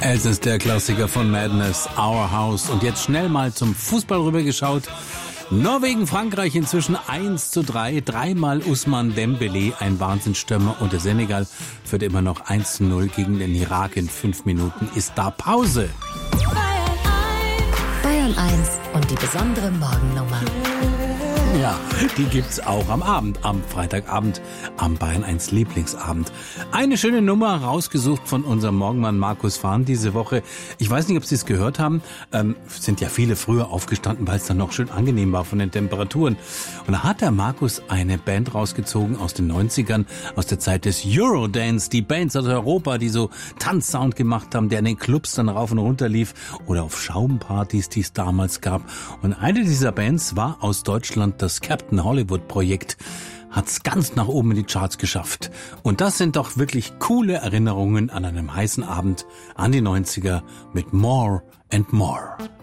Es ist der Klassiker von Madness, Our House. Und jetzt schnell mal zum Fußball rübergeschaut. Norwegen, Frankreich inzwischen 1:3. Dreimal Ousmane Dembélé, ein Wahnsinnsstürmer. Und der Senegal führt immer noch 1:0 gegen den Irak. In 5 Minuten ist da Pause. Bayern 1 und die besondere Morgennummer. Ja, die gibt's auch am Abend, am Freitagabend, am Bayern 1 Lieblingsabend. Eine schöne Nummer rausgesucht von unserem Morgenmann Markus Fahn diese Woche. Ich weiß nicht, ob Sie es gehört haben. Sind ja viele früher aufgestanden, weil es dann noch schön angenehm war von den Temperaturen. Und da hat der Markus eine Band rausgezogen aus den 90ern, aus der Zeit des Eurodance. Die Bands aus Europa, die so Tanzsound gemacht haben, der in den Clubs dann rauf und runter lief oder auf Schaumpartys, die es damals gab. Und eine dieser Bands war aus Deutschland das Captain Hollywood Projekt. Hat's ganz nach oben in die Charts geschafft. Und das sind doch wirklich coole Erinnerungen an einem heißen Abend an die 90er mit More and More.